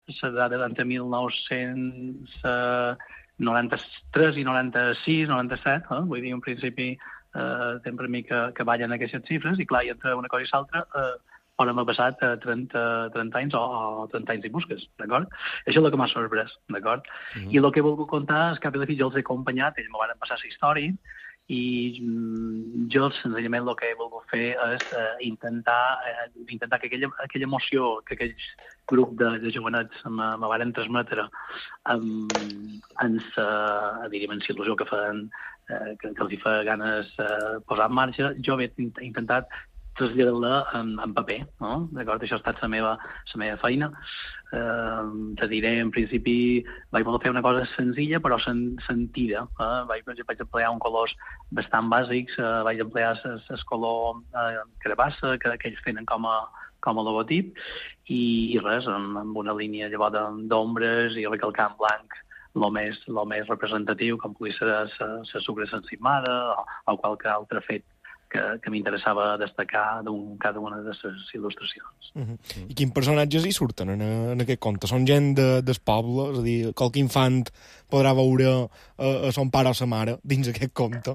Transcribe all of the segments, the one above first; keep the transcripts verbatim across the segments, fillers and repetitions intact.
la data entre mil nou-cents noranta-tres i noranta-sis, noranta-set, eh? Vull dir, en principi, eh, sempre a mi que, que ballen aquestes xifres, i clar, i entre una cosa i l'altra, eh, on hem passat eh, trenta, trenta anys o, o trenta anys i busques, d'acord? Això és el que m'ha sorprès, d'acord? Mm -hmm. I el que he volgut contar és que a fi jo els he acompanyat, ells m'ho van passar la història, i jo senzillament el que he volgut fer és uh, intentar, uh, intentar que aquella, aquella emoció que aquell grup de, de jovenets me, me van transmetre um, ens, uh, diríem, en la il·lusió que feien, uh, que, que els hi fa ganes uh, posar en marxa, jo he intentat traslladar-la en, en paper, no? D'acord? Això ha estat la meva, la meva feina. Uh, te diré, en principi, vaig voler fer una cosa senzilla però sen, sentida. Uh, vaig, vaig emplear uns colors bastant bàsics, uh, vaig emplear el color uh, carabassa que, que ells tenen com a, com a logotip, i, i res, amb, amb una línia llavors d'ombres i recalcar en blanc el més, lo més representatiu, com pugui ser la sucre sensimada o, o qualque altre fet que, que m'interessava destacar d'un cada una de les il·lustracions. Uh -huh. I quins personatges hi surten en, en aquest conte? Són gent de, del poble? És a dir, qualque infant podrà veure a, a son pare o sa mare dins aquest conte?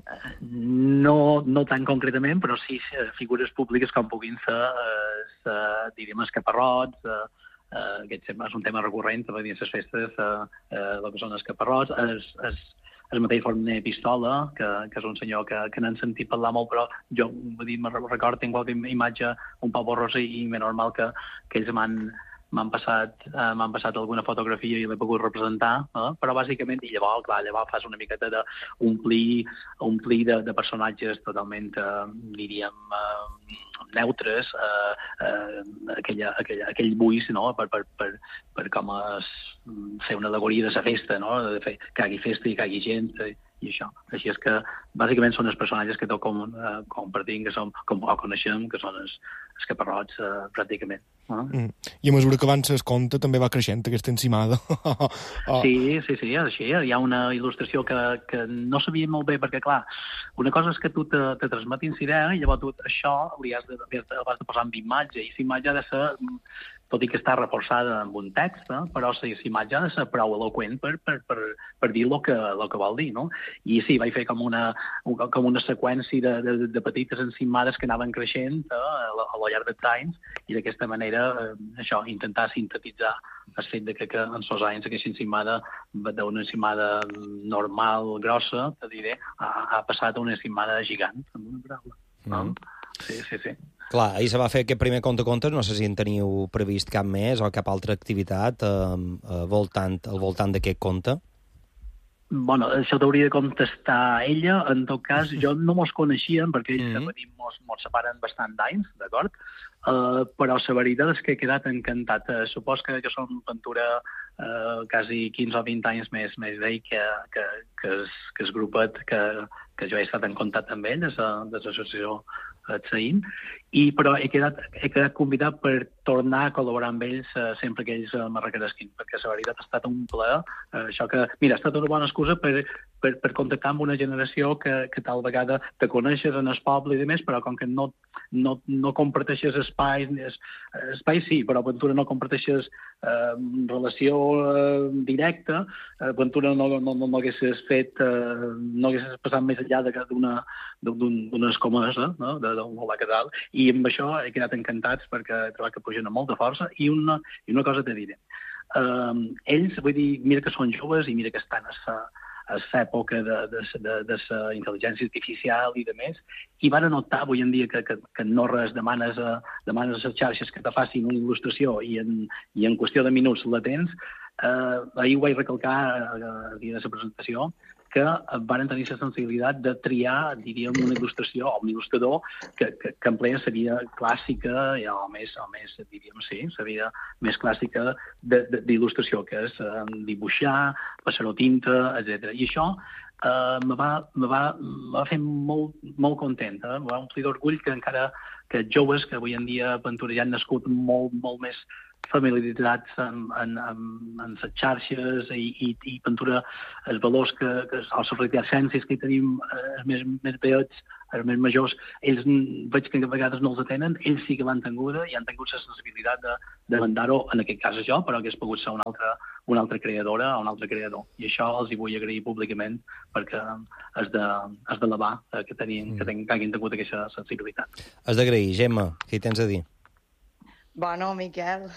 No, no tan concretament, però sí figures públiques com puguin ser, eh, eh, diríem, els caparrots, eh, eh, aquest és un tema recurrent a les festes, eh, eh, el que són els caparrots, els, els el mateix Forner Pistola, que, que és un senyor que, que n'han sentit parlar molt, però jo, vull dir, me recordo, tinc qualque imatge un poc borrosa i, i m'és normal que, que ells m'han m'han passat, eh, m'han passat alguna fotografia i l'he pogut representar, eh? Però bàsicament, i llavors, clar, llavors fas una miqueta d'omplir omplir de, de personatges totalment, eh, diríem, eh, neutres, eh, eh, aquella, aquella, aquell buis, no?, per, per, per, per com es, fer una alegoria de la festa, no?, de fer que hi hagi festa i que hi hagi gent, eh, i això. Així és que, bàsicament, són els personatges que tot com, eh, compartim, que som, com ho coneixem, que són els, els caparrots, eh, pràcticament. Uh -huh. mm. I a mesura que avança el conte també va creixent aquesta encimada. oh. Sí, sí, sí, és així. Hi ha una il·lustració que, que no sabia molt bé, perquè, clar, una cosa és que tu te, te transmetin idea i llavors tu això li has de, has de posar en imatge, i la imatge ha de ser, tot i que està reforçada amb un text, eh? Però la imatge ha de ser prou eloqüent per, per, per, per dir el que, el que vol dir, no? I sí, vaig fer com una, com una seqüència de, de, de petites encimades que anaven creixent eh? a, a lo llarg dels anys, i d'aquesta manera, eh, això, intentar sintetitzar el fet de que, que en sos anys aquesta encimada d'una encimada normal, grossa, te diré, ha, ha passat a una encimada gegant, amb una paraula. No? Mm. Sí, sí, sí. Clar, ahir se va fer aquest primer conte contes, no sé si en teniu previst cap més o cap altra activitat eh, eh, voltant, al voltant d'aquest conte. Bueno, això t'hauria de contestar ella. En tot cas, jo no mos coneixíem, perquè ells mm -hmm. mos, mos separen bastant d'anys, d'acord? Uh, però la veritat és que he quedat encantat. Uh, supos que jo som pintura uh, quasi quinze o vint anys més, més d'ell que, que, que, es, que es grupet que, que jo he estat en contacte amb ell, des de, des de l'associació Tsaïn, i però he quedat, he quedat convidat per tornar a col·laborar amb ells uh, sempre que ells uh, me requeresquin, perquè la veritat ha estat un plaer. Uh, això que, mira, ha estat una bona excusa per, per, per contactar amb una generació que, que tal vegada te coneixes en el poble i demés, però com que no, no, no comparteixes espais, espais sí, però Ventura no comparteixes eh, relació eh, directa, eh, Ventura no, no, no, no haguessis fet, eh, no haguessis passat més enllà d'una escomesa, no?, d'un hola que tal, i amb això he quedat encantats perquè he trobat que pugen amb molta força, i una, i una cosa te diré. Eh, ells, vull dir, mira que són joves i mira que estan a sa, a l'època de, de, de, de la intel·ligència artificial i de més, i van notar avui en dia que, que, que no res demanes a, demanes a les xarxes que te facin una il·lustració i en, i en qüestió de minuts la tens. Eh, ahir ho vaig recalcar a dia de la presentació, que van tenir la sensibilitat de triar, diríem, una il·lustració o un il·lustrador que, que, que empleia la vida clàssica, o més, o més, diríem, sí, la vida més clàssica d'il·lustració, que és eh, dibuixar, passar-ho tinta, etcètera. I això eh, me, va, me, va, me va fer molt, molt content, eh? Me va omplir d'orgull que encara que joves, que avui en dia a Ventura ja han nascut molt, molt més familiaritzats en, en, en, en les xarxes i, i, i Ventura, els valors que, que els reticències que hi tenim eh, més, més veig els més majors, ells veig que a vegades no els atenen, ells sí que l'han tinguda i han tingut la sensibilitat de, de mandar-ho, en aquest cas jo, però que hagués pogut ser una altra, una altra creadora o un altre creador. I això els hi vull agrair públicament perquè has de, has d'elevar que, tenien, mm. que, ten, que hagin tingut aquesta sensibilitat. Has d'agrair. Gemma, què hi tens a dir? Bueno, Miquel,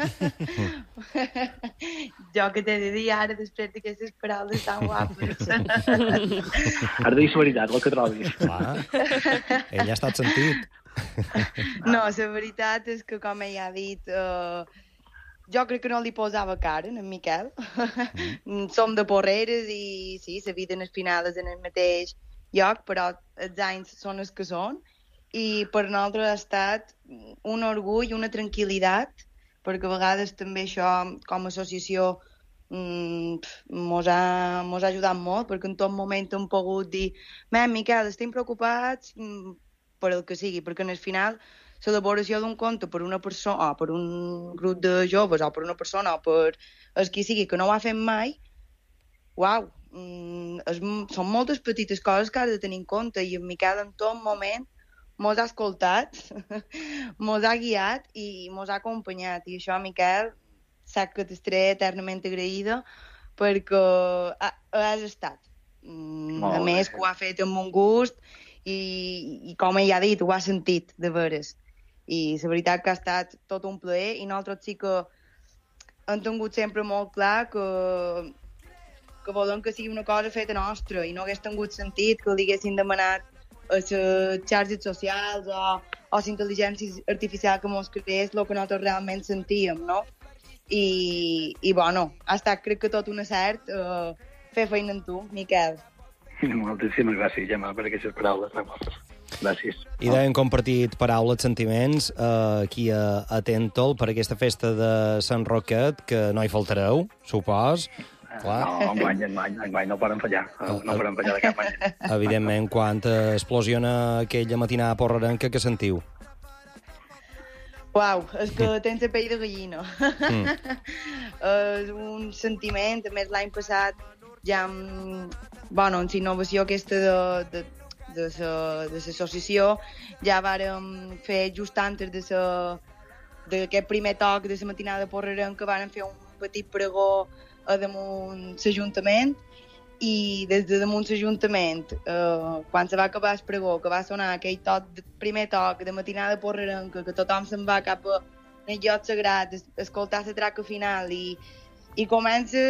jo que t'he de dir ara després d'aquestes paraules tan guapes. Has de dir la veritat, el que trobis. Clar, ell ha estat sentit. No, la veritat és que, com ell ha dit, uh, jo crec que no li posava cara, en Miquel. Mm. Som de Porreres i sí, la vida en el final és en el mateix lloc, però els anys són els que són. I per nosaltres ha estat un orgull i una tranquil·litat, perquè a vegades també això, com a associació, mos ha, mos ha ajudat molt, perquè en tot moment hem pogut dir «Mem, Miquel, estem preocupats per el que sigui», perquè en el final l'elaboració d'un conte per una persona, o per un grup de joves, o per una persona, o per el qui sigui, que no ho ha fet mai, uau, és, són moltes petites coses que has de tenir en compte, i en Miquel en tot moment mos ha escoltat, mos ha guiat i mos ha acompanyat. I això, Miquel, sap que t'estaré eternament agraïda perquè has estat. Molt a més, bé. Que ho ha fet amb un gust i, i com ell ha dit, ho ha sentit, de veres. I la veritat que ha estat tot un plaer i nosaltres sí que hem tingut sempre molt clar que, que volem que sigui una cosa feta nostra i no hagués tingut sentit que li haguessin demanat a les xarxes socials o, o la intel·ligència artificial que mos creés el que nosaltres realment sentíem, no? I, i bueno, ha estat, crec que tot un acert uh, fer feina amb tu, Miquel. Moltíssimes gràcies, Gemma, per aquestes paraules. Gràcies. I d'haver compartit paraules, sentiments, uh, aquí a, a Tentol per aquesta festa de Sant Roquet, que no hi faltareu, supos. Clar. No, enguany, enguany, enguany no poden fallar, no poden fallar de cap manera. Evidentment, quan explosiona aquella matinada porrerenca, què sentiu? Uau, és que tens la pell de gallina. Mm. És un sentiment, a més l'any passat ja amb, bueno, amb l'innovació aquesta de, de, de l'associació ja vàrem fer just antes de d'aquest primer toc de la matinada porrerenca vàrem fer un petit pregó a damunt l'Ajuntament i des de damunt l'Ajuntament, eh, quan se va acabar el pregó, que va sonar aquell toc, de, primer toc de matinada porrerenca, que tothom se'n va cap a el lloc sagrat, es, escoltar la traca final i, i comença,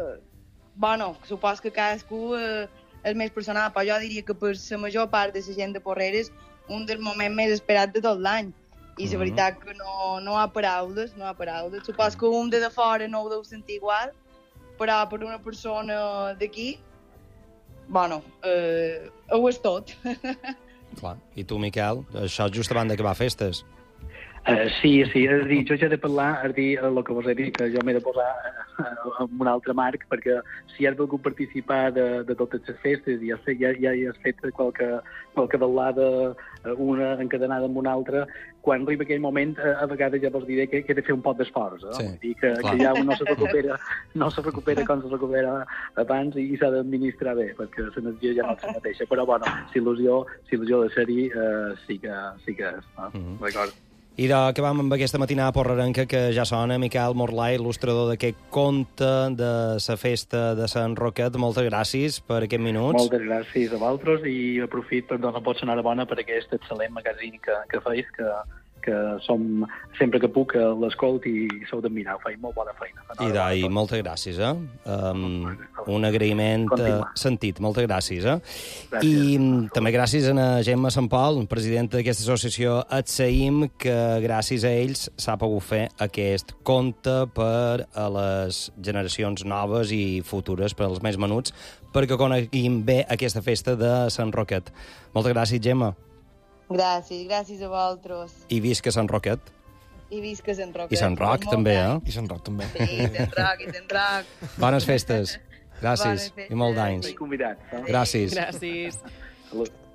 bueno, supos que cadascú eh, és més personal, però jo diria que per la major part de la gent de Porreres un dels moments més esperats de tot l'any. I la veritat que no, no ha paraules, no ha paraules. Supos que un de de fora no ho deu sentir igual, però per una persona d'aquí, bueno, eh, ho és tot. Clar. I tu, Miquel, això just abans d'acabar festes. Uh, sí, sí, és a dir, jo ja he de parlar, és a dir, el que vos he dit, que jo m'he de posar uh, en un altre marc, perquè si has volgut participar de, de totes les festes i ja, ja, ja has fet qualque, qualque ballada, una encadenada amb una altra, quan arriba aquell moment, uh, a vegades ja vos diré que, que he de fer un pot d'esforç, eh? Sí, dir que, que ja no se recupera, no se recupera com se recupera abans i s'ha d'administrar bé, perquè l'energia ja no és la mateixa. Però, bueno, si il·lusió, si il·lusió de ser-hi, uh, sí que, sí que és, no? Mm-hmm. D'acord. I d'acabam amb aquesta matinada porrerenca que ja sona. Miquel Morlà, il·lustrador d'aquest conte de la festa de Sant Roquet. Moltes gràcies per aquests minuts. Moltes gràcies a vosaltres i aprofit per donar pot sonar bona per aquest excel·lent magazín que, que feis, que, que som, sempre que puc, l'escolt i sou d'admirar. Ho feim molt bona feina. I, da, i moltes gràcies, eh? Um, un agraïment uh, sentit. Moltes gràcies, eh? Gràcies. I um, també gràcies a Gemma Sant Pol, presidenta d'aquesta associació Atseïm, que gràcies a ells s'ha pogut fer aquest conte per a les generacions noves i futures, per als més menuts, perquè coneguin bé aquesta festa de Sant Roquet. Moltes gràcies, Gemma. Gràcies, gràcies a vosaltres. I visca Sant Roquet. I visca Sant Roquet. I Sant Roc, també, eh? I Sant Roc, també. Sí, Sant Roc, i Sant Roc. Bones festes. Gràcies. Bones festes. I molt d'anys. Convidats. Eh? Gràcies. Gràcies. Salut.